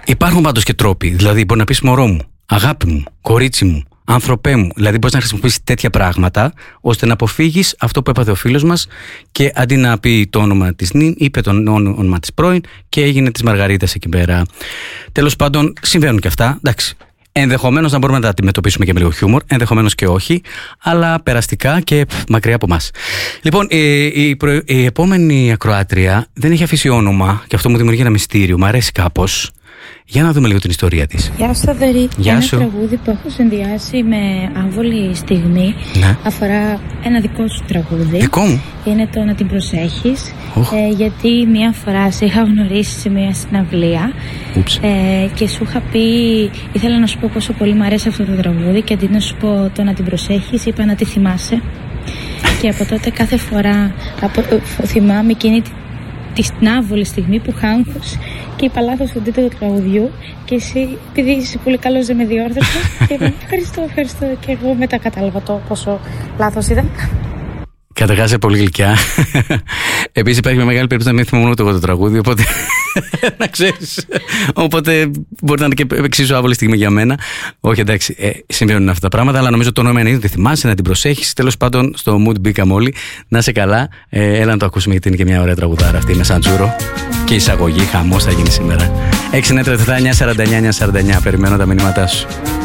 Υπάρχουν πάντως και τρόποι. Δηλαδή, μπορεί να πεις μωρό μου, αγάπη μου, κορίτσι μου, άνθρωπέ μου. Δηλαδή, μπορείς να χρησιμοποιήσεις τέτοια πράγματα ώστε να αποφύγεις αυτό που έπαθε ο φίλος μας και αντί να πει το όνομα της νυν, είπε το όνομα της πρώην και έγινε της Μαργαρίτας εκεί πέρα. Τέλος πάντων, συμβαίνουν και αυτά. Εντάξει. Ενδεχομένως να μπορούμε να τα αντιμετωπίσουμε και με λίγο χιούμορ, ενδεχομένως και όχι, αλλά περαστικά και μακριά από εμάς. Λοιπόν, η επόμενη ακροάτρια δεν έχει αφήσει όνομα και αυτό μου δημιουργεί ένα μυστήριο, μου αρέσει κάπως. Για να δούμε λίγο την ιστορία της. Γεια σου, Θοδωρή. Γεια σου. Ένα τραγούδι που έχω συνδυάσει με άμβολη στιγμή. Ναι. Αφορά ένα δικό σου τραγούδι. Δικό μου. Είναι το να την προσέχεις. Γιατί μία φορά σε είχα γνωρίσει σε μία συναυλία. Και σου είχα πει, ήθελα να σου πω πόσο πολύ μου αρέσει αυτό το τραγούδι. Και αντί να σου πω το να την προσέχεις, είπα να τη θυμάσαι. Και από τότε κάθε φορά θυμάμαι εκείνη την άβολη στιγμή που είχα άγχος και είπα λάθος τον τίτλο του τραγουδιού και εσύ, επειδή είσαι πολύ καλός, δεν με διόρθωσες και είπα ευχαριστώ και εγώ μετά κατάλαβα το πόσο λάθος ήταν. Καταρχάς είσαι πολύ γλυκιά. Επίσης υπάρχει μια μεγάλη περίπτωση να μην θυμάμαι ούτε εγώ το τραγούδι, οπότε να ξέρεις. Οπότε μπορεί να είναι και εξίσου άβολη στιγμή για μένα. Όχι, εντάξει, συμβαίνουν αυτά τα πράγματα, αλλά νομίζω το νόημα είναι να τη θυμάσαι, να την προσέχεις. Τέλος πάντων, στο mood μπήκαμε όλοι. Να είσαι καλά. Έλα να το ακούσουμε, γιατί είναι και μια ωραία τραγουδάρα αυτή με Σαντζούρο. Και εισαγωγή, χαμός θα γίνει σήμερα. 6 937 949 949. Περιμένω τα μηνύματά σου.